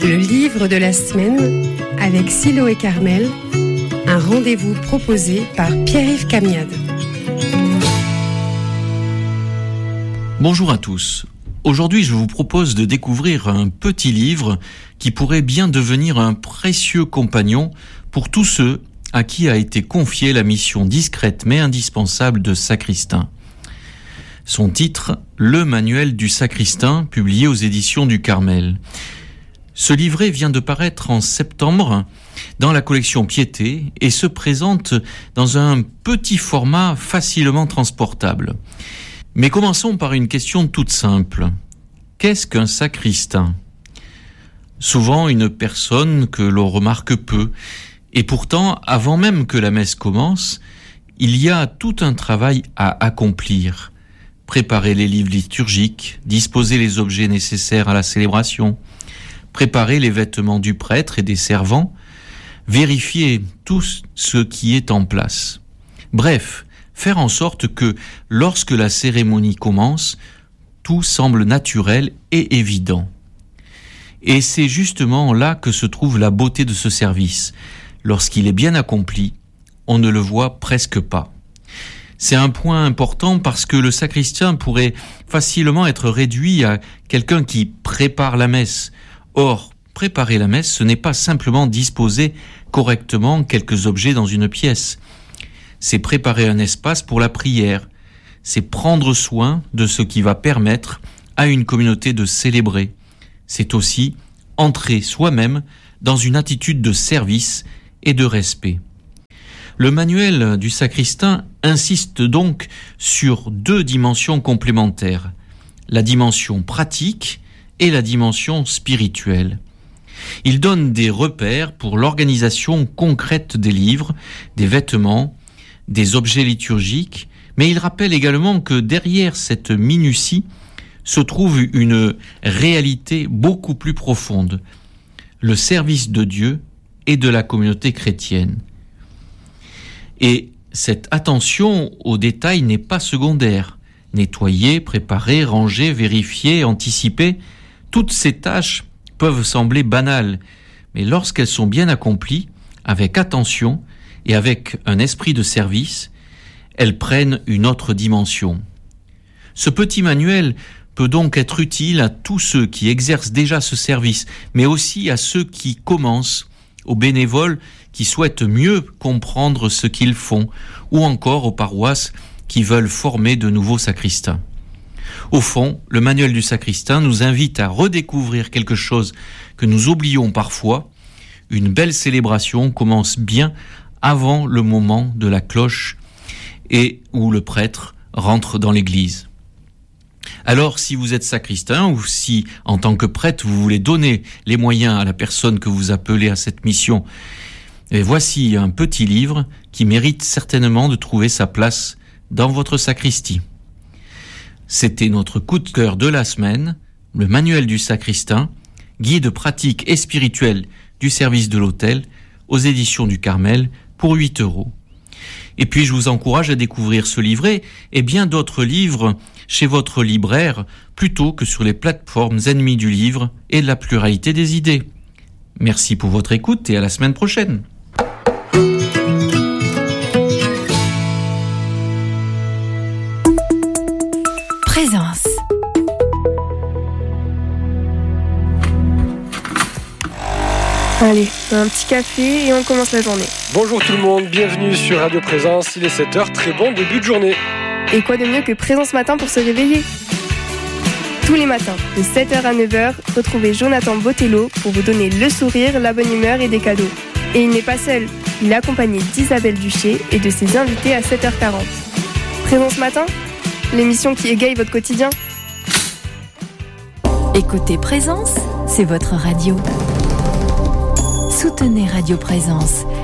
Le livre de la semaine avec Silo et Carmel, un rendez-vous proposé par Pierre-Yves Camiade. Bonjour à tous. Aujourd'hui, je vous propose de découvrir un petit livre qui pourrait bien devenir un précieux compagnon pour tous ceux à qui a été confiée la mission discrète mais indispensable de sacristain. Son titre, Le Manuel du sacristain, publié aux éditions du Carmel. Ce livret vient de paraître en septembre dans la collection Piété et se présente dans un petit format facilement transportable. Mais commençons par une question toute simple. Qu'est-ce qu'un sacristain ? Souvent une personne que l'on remarque peu, et pourtant, avant même que la messe commence, il y a tout un travail à accomplir. Préparer les livres liturgiques, disposer les objets nécessaires à la célébration, préparer les vêtements du prêtre et des servants, vérifier tout ce qui est en place. Bref, faire en sorte que, lorsque la cérémonie commence, tout semble naturel et évident. Et c'est justement là que se trouve la beauté de ce service. Lorsqu'il est bien accompli, on ne le voit presque pas. C'est un point important parce que le sacristain pourrait facilement être réduit à quelqu'un qui prépare la messe. Or, préparer la messe, ce n'est pas simplement disposer correctement quelques objets dans une pièce. C'est préparer un espace pour la prière. C'est prendre soin de ce qui va permettre à une communauté de célébrer. C'est aussi entrer soi-même dans une attitude de service et de respect. Le manuel du sacristain insiste donc sur deux dimensions complémentaires, la dimension pratique et la dimension spirituelle. Il donne des repères pour l'organisation concrète des livres, des vêtements, des objets liturgiques, mais il rappelle également que derrière cette minutie se trouve une réalité beaucoup plus profonde, le service de Dieu et de la communauté chrétienne. Et cette attention aux détails n'est pas secondaire. Nettoyer, préparer, ranger, vérifier, anticiper, toutes ces tâches peuvent sembler banales, mais lorsqu'elles sont bien accomplies, avec attention et avec un esprit de service, elles prennent une autre dimension. Ce petit manuel peut donc être utile à tous ceux qui exercent déjà ce service, mais aussi à ceux qui commencent, aux bénévoles qui souhaitent mieux comprendre ce qu'ils font, ou encore aux paroisses qui veulent former de nouveaux sacristains. Au fond, le manuel du sacristain nous invite à redécouvrir quelque chose que nous oublions parfois. Une belle célébration commence bien avant le moment de la cloche et où le prêtre rentre dans l'église. Alors, si vous êtes sacristain ou si, en tant que prêtre, vous voulez donner les moyens à la personne que vous appelez à cette mission, et voici un petit livre qui mérite certainement de trouver sa place dans votre sacristie. C'était notre coup de cœur de la semaine, le manuel du sacristain, guide pratique et spirituel du service de l'autel, aux éditions du Carmel, pour 8 €. Et puis je vous encourage à découvrir ce livret et bien d'autres livres chez votre libraire, plutôt que sur les plateformes ennemies du livre et de la pluralité des idées. Merci pour votre écoute et à la semaine prochaine. Présence. Allez, un petit café et on commence la journée. Bonjour tout le monde, bienvenue sur Radio Présence, il est 7h, très bon début de journée. Et quoi de mieux que Présence Matin pour se réveiller ? Tous les matins, de 7h à 9h, retrouvez Jonathan Botello pour vous donner le sourire, la bonne humeur et des cadeaux. Et il n'est pas seul, il est accompagné d'Isabelle Duché et de ses invités à 7h40. Présence Matin, l'émission qui égaye votre quotidien. Écoutez Présence, c'est votre radio. Soutenez Radio Présence,